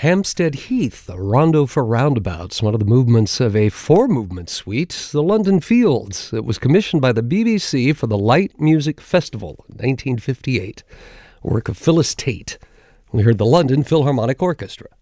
Hampstead Heath, a rondo for roundabouts, one of the movements of a four-movement suite, the London Fields. It was commissioned by the BBC for the Light Music Festival in 1958, a work of Phyllis Tate. We heard the London Philharmonic Orchestra.